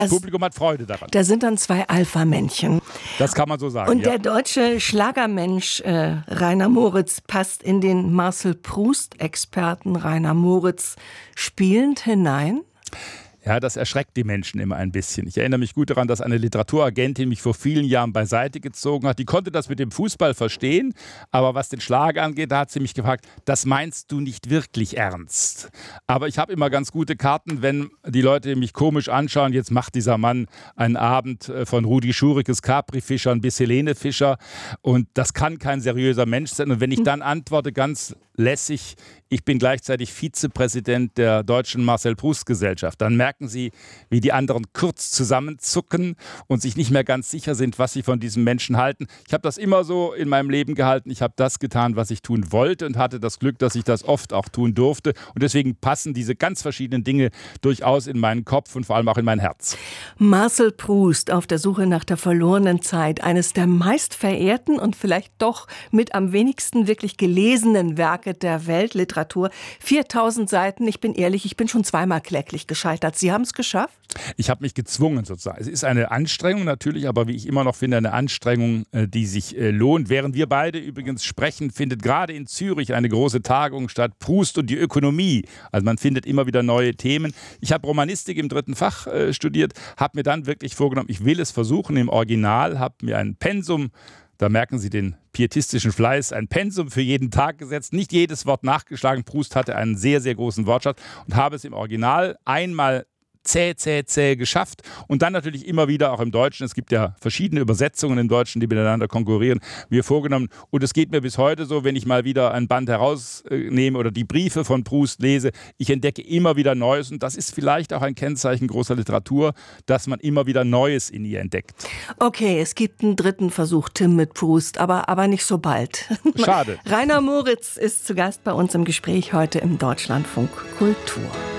Das Publikum hat Freude daran. Da sind dann zwei Alpha-Männchen. Das kann man so sagen. Und der deutsche Schlagermensch Rainer Moritz passt in den Marcel Proust-Experten Rainer Moritz spielend hinein? Ja, das erschreckt die Menschen immer ein bisschen. Ich erinnere mich gut daran, dass eine Literaturagentin mich vor vielen Jahren beiseite gezogen hat. Die konnte das mit dem Fußball verstehen, aber was den Schlager angeht, da hat sie mich gefragt, das meinst du nicht wirklich ernst? Aber ich habe immer ganz gute Karten, wenn die Leute mich komisch anschauen. Jetzt macht dieser Mann einen Abend von Rudi Schurikes Capri-Fischern bis Helene Fischer und das kann kein seriöser Mensch sein. Und wenn ich dann antworte ganz lässig, ich bin gleichzeitig Vizepräsident der Deutschen Marcel Proust Gesellschaft, dann merken Sie, wie die anderen kurz zusammenzucken und sich nicht mehr ganz sicher sind, was sie von diesem Menschen halten. Ich habe das immer so in meinem Leben gehalten. Ich habe das getan, was ich tun wollte und hatte das Glück, dass ich das oft auch tun durfte. Und deswegen passen diese ganz verschiedenen Dinge durchaus in meinen Kopf und vor allem auch in mein Herz. Marcel Proust auf der Suche nach der verlorenen Zeit. Eines der meistverehrten und vielleicht doch mit am wenigsten wirklich gelesenen Werke der Weltliteratur. 4000 Seiten. Ich bin ehrlich, ich bin schon zweimal kläglich gescheitert. Sie haben es geschafft? Ich habe mich gezwungen sozusagen. Es ist eine Anstrengung natürlich, aber wie ich immer noch finde, eine Anstrengung, die sich lohnt. Während wir beide übrigens sprechen, findet gerade in Zürich eine große Tagung statt. Proust und die Ökonomie. Also man findet immer wieder neue Themen. Ich habe Romanistik im 3. Fach studiert, habe mir dann wirklich vorgenommen, ich will es versuchen im Original, habe mir ein Pensum, da merken Sie den pietistischen Fleiß, ein Pensum für jeden Tag gesetzt, nicht jedes Wort nachgeschlagen. Proust hatte einen sehr, sehr großen Wortschatz und habe es im Original einmal zäh geschafft und dann natürlich immer wieder auch im Deutschen. Es gibt ja verschiedene Übersetzungen im Deutschen, die miteinander konkurrieren, mir vorgenommen. Und es geht mir bis heute so, wenn ich mal wieder ein Band herausnehme oder die Briefe von Proust lese, ich entdecke immer wieder Neues und das ist vielleicht auch ein Kennzeichen großer Literatur, dass man immer wieder Neues in ihr entdeckt. Okay, es gibt einen 3. Versuch, Tim, mit Proust, aber nicht so bald. Schade. Rainer Moritz ist zu Gast bei uns im Gespräch heute im Deutschlandfunk Kultur.